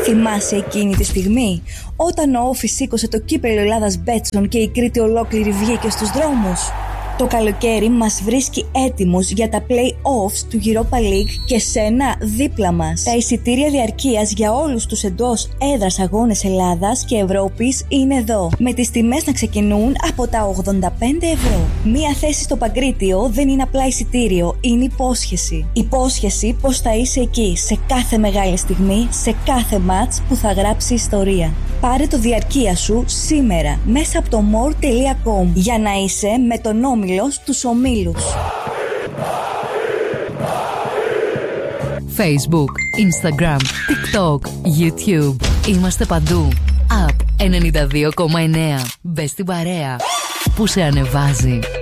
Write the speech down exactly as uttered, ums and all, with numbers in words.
Θυμάσαι εκείνη τη στιγμή, όταν ο Όφης σήκωσε το κύπελλο Ελλάδας Μπέτσον και η Κρήτη ολόκληρη βγήκε στους δρόμους? Το καλοκαίρι μας βρίσκει έτοιμους για τα play-offs του Europa League και σένα δίπλα μας. Τα εισιτήρια διαρκείας για όλους τους εντός έδρας αγώνες Ελλάδας και Ευρώπης είναι εδώ, με τις τιμές να ξεκινούν από τα ογδόντα πέντε ευρώ. Μία θέση στο Παγκρίτιο δεν είναι απλά εισιτήριο, είναι υπόσχεση. Υπόσχεση πως θα είσαι εκεί σε κάθε μεγάλη στιγμή, σε κάθε μάτς που θα γράψει ιστορία. Πάρε το διαρκεία σου σήμερα μέσα από το more τελεία com για να είσαι με τον όμιλο στους ομίλους. Facebook, Instagram, TikTok, YouTube. Είμαστε παντού. App ενενήντα δύο κόμμα εννέα. Μπες στην παρέα που σε ανεβάζει.